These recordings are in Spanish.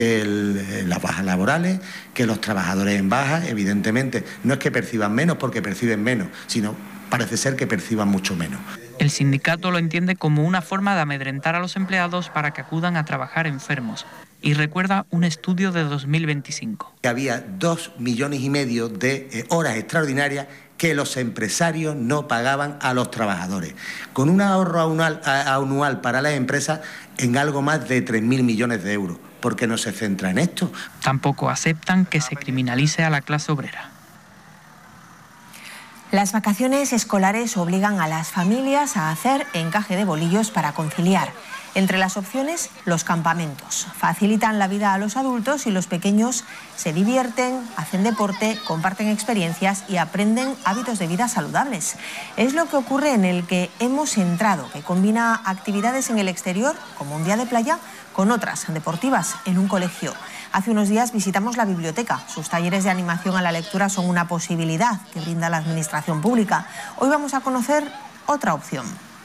Las bajas laborales, que los trabajadores en baja, evidentemente, no es que perciban menos porque perciben menos, sino parece ser que perciban mucho menos. El sindicato lo entiende como una forma de amedrentar a los empleados para que acudan a trabajar enfermos y recuerda un estudio de 2025. Había 2,5 millones de horas extraordinarias que los empresarios no pagaban a los trabajadores, con un ahorro anual para las empresas en algo más de 3.000 millones de euros. ¿Por qué no se centra en esto? Tampoco aceptan que se criminalice a la clase obrera. Las vacaciones escolares obligan a las familias a hacer encaje de bolillos para conciliar. Entre las opciones, los campamentos. Facilitan la vida a los adultos y los pequeños se divierten, hacen deporte, comparten experiencias y aprenden hábitos de vida saludables. Es lo que ocurre en el que hemos entrado, que combina actividades en el exterior, como un día de playa, con otras deportivas en un colegio. Hace unos días visitamos la biblioteca. Sus talleres de animación a la lectura son una posibilidad que brinda la administración pública. Hoy vamos a conocer otra opción.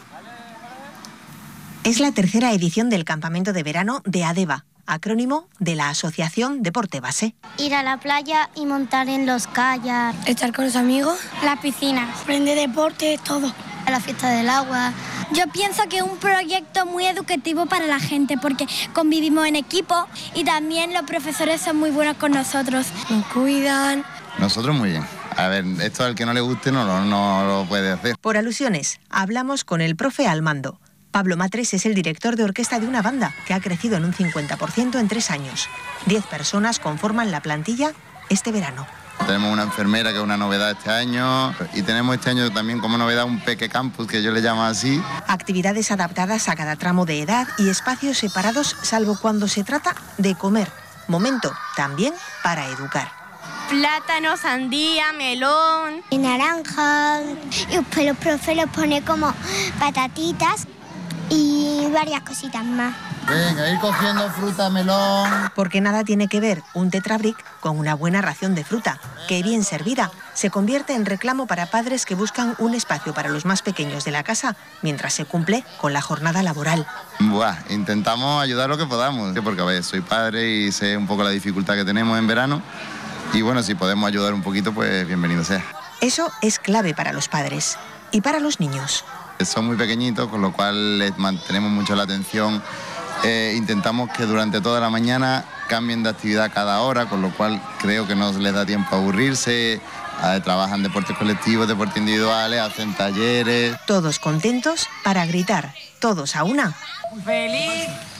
Es la tercera edición del campamento de verano de ADEBA, acrónimo de la Asociación Deporte Base. Ir a la playa y montar en los kayaks. Estar con los amigos. Las piscinas. Aprender deporte, todo. A la fiesta del agua. Yo pienso que es un proyecto muy educativo para la gente porque convivimos en equipo y también los profesores son muy buenos con nosotros. Nos cuidan. Nosotros muy bien. A ver, esto al que no le guste no lo puede hacer. Por alusiones, hablamos con el profe al mando. Pablo Matres es el director de orquesta de una banda que ha crecido en un 50% en 3 años. 10 personas conforman la plantilla este verano. Tenemos una enfermera que es una novedad este año y tenemos este año también como novedad un peque campus, que yo le llamo así. Actividades adaptadas a cada tramo de edad y espacios separados salvo cuando se trata de comer. Momento también para educar. Plátano, sandía, melón. Y naranja. Y después los profes los pone como patatitas y varias cositas más. Venga, ir cogiendo fruta, melón. Porque nada tiene que ver un tetrabric con una buena ración de fruta, que bien servida se convierte en reclamo para padres que buscan un espacio para los más pequeños de la casa mientras se cumple con la jornada laboral. Intentamos ayudar lo que podamos, porque a ver, soy padre y sé un poco la dificultad que tenemos en verano y bueno, si podemos ayudar un poquito, pues bienvenido sea. Eso es clave para los padres y para los niños. Son muy pequeñitos, con lo cual les mantenemos mucho la atención. Intentamos que durante toda la mañana cambien de actividad cada hora, con lo cual creo que no les da tiempo a aburrirse. Trabajan deportes colectivos, deportes individuales, hacen talleres. Todos contentos para gritar, todos a una. ¡Feliz